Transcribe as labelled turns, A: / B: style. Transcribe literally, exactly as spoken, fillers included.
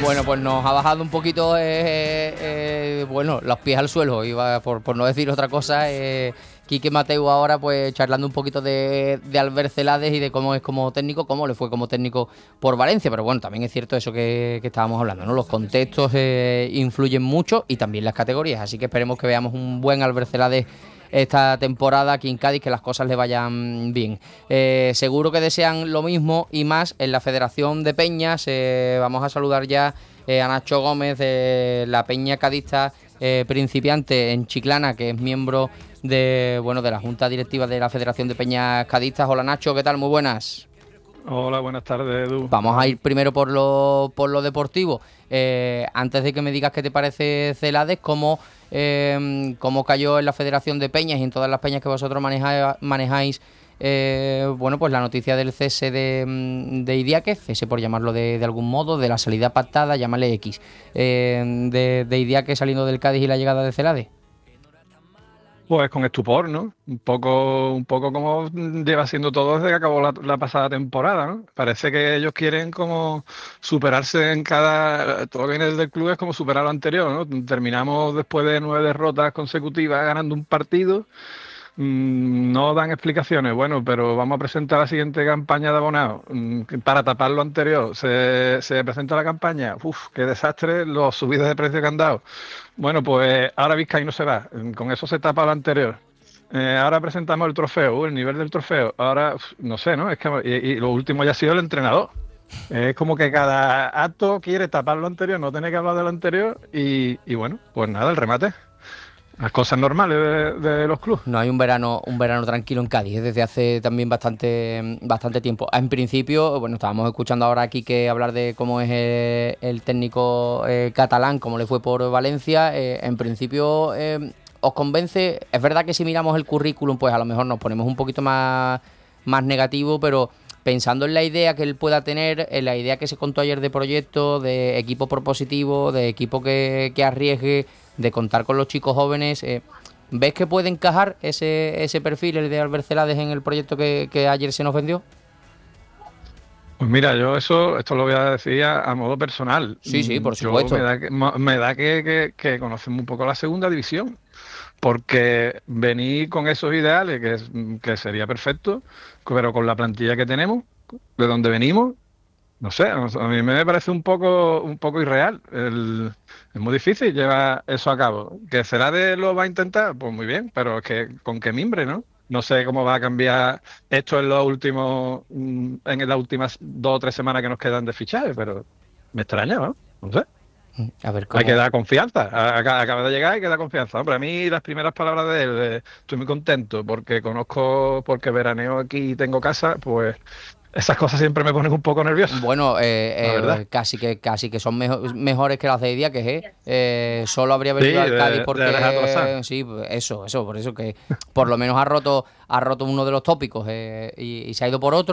A: Bueno, pues nos ha bajado un poquito, eh, eh, bueno, los pies al suelo, iba por, por no decir otra cosa. Eh, Quique Mateu ahora pues charlando un poquito de, de Albert Celades y de cómo es como técnico, cómo le fue como técnico por Valencia. Pero bueno, también es cierto eso que, que estábamos hablando, ¿no? Los contextos eh, influyen mucho y también las categorías. Así que esperemos que veamos un buen Albert Celades esta temporada aquí en Cádiz, que las cosas le vayan bien. Eh, seguro que desean lo mismo y más en la Federación de Peñas. Eh, vamos a saludar ya eh, a Nacho Gómez de la Peña Cadista eh, principiante en Chiclana, que es miembro de bueno de la Junta Directiva de la Federación de Peñas Cadistas. Hola Nacho, ¿qué tal? Muy buenas.
B: Hola, buenas tardes, Edu.
A: Vamos a ir primero por lo, por lo deportivo. Eh, antes de que me digas qué te parece Celades, ¿cómo, eh, cómo cayó en la Federación de Peñas y en todas las peñas que vosotros manejáis, manejáis eh, bueno, pues la noticia del cese de, de Idiáquez, cese por llamarlo de, de algún modo, de la salida pactada, llámale X, eh, de, de Idiáquez saliendo del Cádiz y la llegada de Celades?
B: Pues con estupor, ¿no? Un poco, un poco como lleva siendo todo desde que acabó la, la pasada temporada, ¿no? Parece que ellos quieren como superarse en cada... Todo lo que viene del club es como superar lo anterior, ¿no? Terminamos después de nueve derrotas consecutivas ganando un partido. Mm, No dan explicaciones, bueno, pero vamos a presentar la siguiente campaña de abonado. Mm, que Para tapar lo anterior, se, se presenta la campaña. Uf, qué desastre, los subidas de precio que han dado. Bueno, pues ahora Vizcay no se va, mm, con eso se tapa lo anterior. Eh, ahora presentamos el trofeo, uh, el nivel del trofeo. Ahora, uf, no sé, ¿no? Es que y, y lo último ya ha sido el entrenador. Es como que cada acto quiere tapar lo anterior, no tiene que hablar de lo anterior y, y bueno, pues nada, el remate. Las cosas normales de, de los clubes.
A: No hay un verano, un verano tranquilo en Cádiz, ¿eh? Desde hace también bastante, bastante tiempo. En principio, bueno, estábamos escuchando ahora aquí que hablar de cómo es eh, el técnico eh, catalán, cómo le fue por Valencia. Eh, en principio, eh, ¿os convence? Es verdad que si miramos el currículum, pues a lo mejor nos ponemos un poquito más, más negativo, pero pensando en la idea que él pueda tener, en la idea que se contó ayer de proyecto, de equipo propositivo, de equipo que, que arriesgue, de contar con los chicos jóvenes, eh, ¿ves que puede encajar ese, ese perfil, el de Albert Celades, en el proyecto que, que ayer se nos vendió?
B: Pues mira, yo eso, esto lo voy a decir a, a modo personal.
A: Sí, sí,
B: Mm,
A: por
B: Yo me
A: supuesto.
B: da que, mo- me da que, que, que conocemos un poco la segunda división, porque venir con esos ideales, que, es- que sería perfecto, pero con la plantilla que tenemos, de donde venimos, no sé, a mí me parece un poco, un poco irreal. El- es muy difícil llevar eso a cabo. ¿Que Celades lo va a intentar? Pues muy bien, pero es que con qué mimbre, ¿no? No sé cómo va a cambiar esto en los últimos, mm, en las últimas dos o tres semanas que nos quedan de fichaje, pero me extraña, ¿no? No sé.
A: A ver
B: Hay que
A: cómo.
B: dar confianza. A- Acaba acaba de llegar, hay que dar confianza. Hombre, a mí las primeras palabras de él, de, estoy muy contento porque conozco, porque veraneo aquí y tengo casa, pues esas cosas siempre me ponen un poco nervioso,
A: Bueno,
B: la
A: eh,
B: verdad.
A: eh, casi que casi que son mejo- mejores que las de Idiáquez, ¿eh? Eh, solo habría
B: Sí,
A: venido al Cádiz
B: de, de dejar
A: porque
B: atrasar.
A: sí, eso, eso, por eso que por lo menos ha roto, ha roto uno de los tópicos, eh, y, y se ha ido por otro.